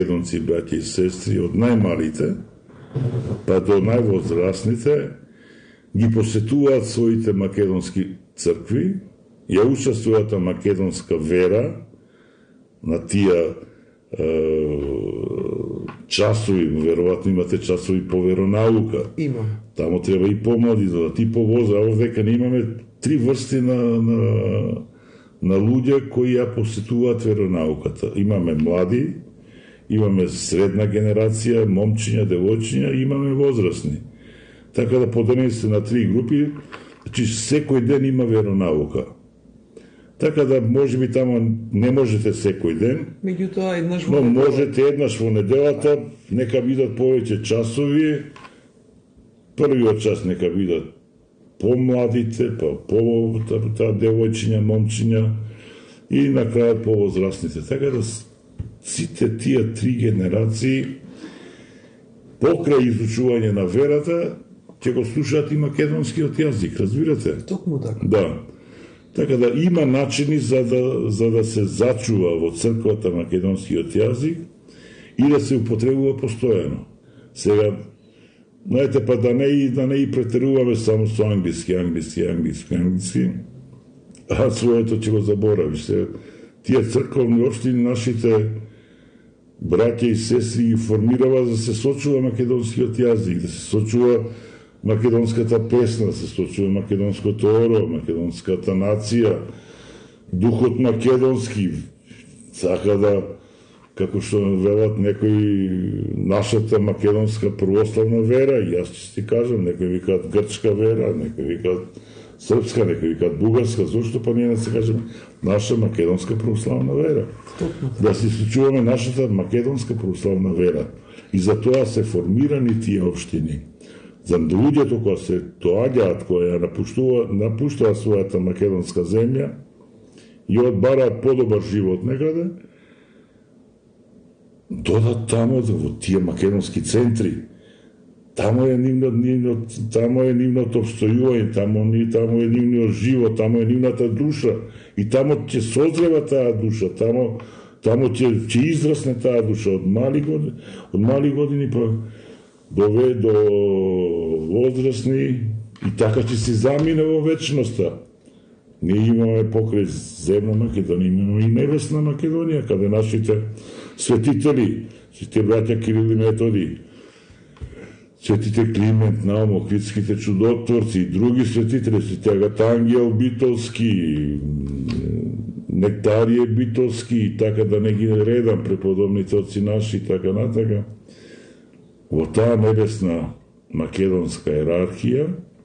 македонци, браќа и сестри, од најмалите па до највозрасните, ги посетуваат своите македонски цркви, ја учествуваат на македонска вера, на тие часови, веројатно имате часови по веронаука. Имам. Тамо треба и помлади, да ти повоза, а овдека не имаме три врсти на луѓе кои ја посетуваат веронауката. Имаме млади, имаме средна генерација, момчиња, девојчиња, и имаме возрастни. Така да поделени се на три групи, значи секој ден има веронаука. Така да можеби тамо не можете секој ден, Меѓутоа еднаш но можете еднаш во неделата, нека бидат повеќе часови. Првиот час нека бидат помладите, па таа девојчиња, момчиња и на крајот повозрастните. Така да сите тие три генерации покрај изучување на верата ќе го слушаат и македонскиот јазик, разбирате? Токму така. Да. Така да има начини за да се зачува во црквата македонскиот јазик и да се употребува постојано. Сега, знаете, па да не и претеруваме само со англиски, а своето ќе го заборавиш. Тие црковни општини, нашите браќа и сестри ги формирава за да се сочува македонскиот јазик, да се сочува македонската песна, да се сочува македонското оро, македонската нација, духот македонски, сака да, како што велат некои, нашата македонска православна вера, и јас ќе ти кажам, некои викаат грчка вера, некои викаат српска, некои викаат бугарска, зошто па ние не се кажем наша македонска православна вера? Да се сочуваме нашата македонска православна вера. И за тоа се формирани тие општини. За луѓето кои се доаѓаат, кои ја напуштаат својата македонска земја и одбараат подобар живот некаде, додат тамо во тие македонски центри. Тамо е нивното обстојување, тамо е нивниот живот, тамо е нивната душа и тамо ќе созрева таа душа, тамо ќе израсне таа душа од мали години па до возрастни и така ќе се замине во вечноста. Ние имаме покрај земна Македонија, имаме и небесна Македонија, каде нашите светители, сите браќа Кирил и Методи, светите Климент, Наум, Охридските чудотворци и други светители, сите Агатангел Битолски, Нектарije Битолски и така да не ги редам преподобните отци наши и така натака. Во таа небесна македонска иерархија,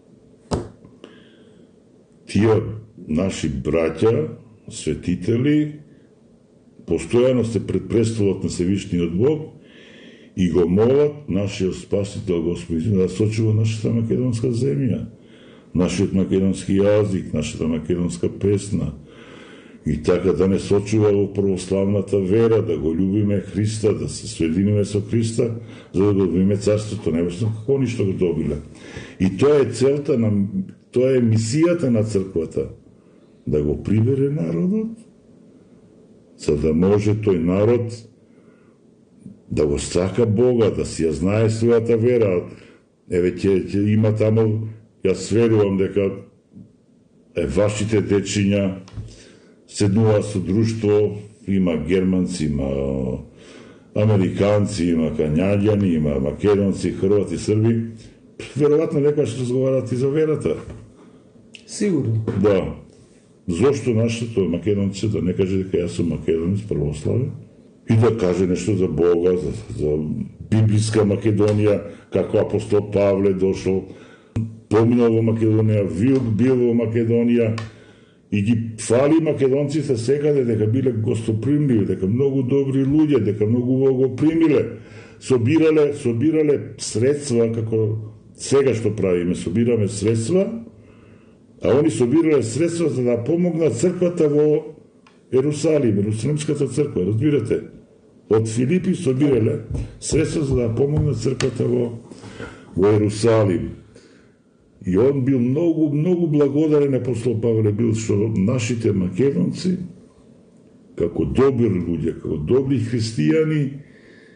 тие наши браќа, светители, постојано се пред престолот на Севишниот Бог и го молат нашиот Спасител Господ да сочува нашата македонска земја, нашиот македонски јазик, нашата македонска песна, и така да не сочува во православната вера, да го љубиме Христа, да се соединиме со Христа, за да добиме Царството Небесно, како они што го добиле. И тоа е целта, тоа е мисијата на црквата, да го прибере народот, за да може тој народ да го сака Бога, да си ја знае својата вера. Еве ќе има тамо, јас верувам дека вашите дечиња седнува со друштво, има германци, има американци, има канјаѓани, има македонци, хрвати, срби. Веројатно некој што разговарат и за верата. Сигурно. Да. Зошто нашето македонци да не каже дека јас сум македонец, православен, и да каже нешто за Бога, за библиска Македонија, како апостол Павле дошол, поминал во Македонија, бил во Македонија, и ги фали македонците секаде дека биле гостопримливи, дека многу добри луѓе, дека многу го примиле, собирале средства, како сега што правиме, собираме средства, а они собирале средства за да помогнат црквата во Ерусалим, Ерусалимската црква, разбирате? Од Филипи собирале средства за да помогнат црквата во Ерусалим. И он бил многу благодарен, апостол Павле бил, што нашите македонци, како добри луѓе, како добри христијани,